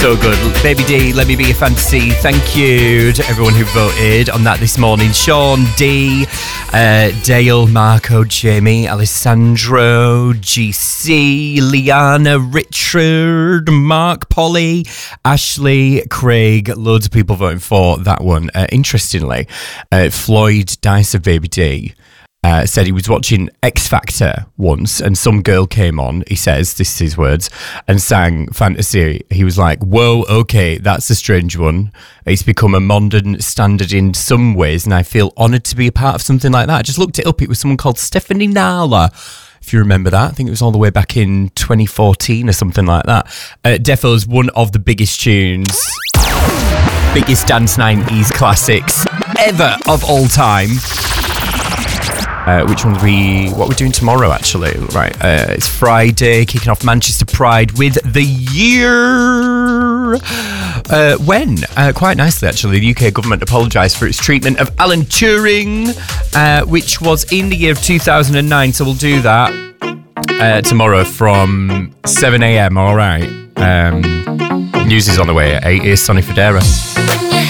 So good. Baby D, Let Me Be a Fantasy. Thank you to everyone who voted on that this morning. Sean D, Dale, Marco, Jamie, Alessandro, GC, Liana, Richard, Mark, Polly, Ashley, Craig. Loads of people voting for that one. Interestingly, Floyd Dice of Baby D said he was watching X Factor once and some girl came on, he says, this is his words, and sang Fantasy. He was like, whoa, okay, that's a strange one. It's become a modern standard in some ways and I feel honoured to be a part of something like that. I just looked it up. It was someone called Stephanie Nala, if you remember that. I think it was all the way back in 2014 or something like that. Defo's one of the biggest tunes, biggest dance 90s classics ever of all time. Which one what we're doing tomorrow, actually. Right, it's Friday, kicking off Manchester Pride with The Year. When? Quite nicely, actually. The UK government apologised for its treatment of Alan Turing, which was in the year of 2009, so we'll do that tomorrow from 7 a.m, all right. News is on the way at 8. Here's Sonny Fodera.